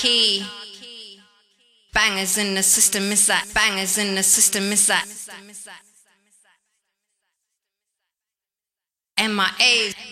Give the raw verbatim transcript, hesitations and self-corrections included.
key. Bangers in the system, is that? Bangers in the system, is that? M I A's.